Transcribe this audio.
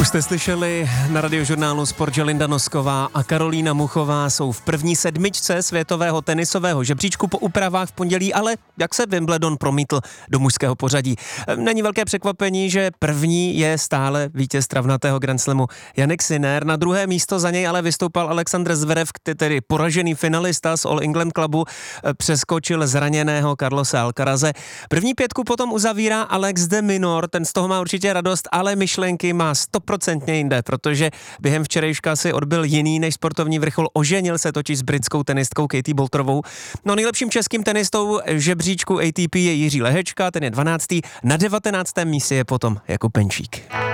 Už jste slyšeli na Radiožurnálu Sport, že Linda Nosková a Karolína Muchová jsou v první sedmičce světového tenisového žebříčku po úpravách v pondělí, ale jak se Wimbledon promítl do mužského pořadí. Není velké překvapení, že první je stále vítěz travnatého Grand Slamu Jannik Sinner. Na druhé místo za něj ale vystoupal Alexander Zverev, tedy poražený finalista z All England Clubu, přeskočil zraněného Carlose Alcaraze. První pětku potom uzavírá Alex de Minaur, ten z toho má určitě radost, ale myšlenky má 100% jinde, protože během včerejška si odbyl jiný než sportovní vrchol, oženil se totiž s britskou tenistkou Katie Boulterovou. No nejlepším českým tenistou žebříčku ATP je Jiří Lehečka, ten je 12. Na 19. místě je potom Jakub Penčík.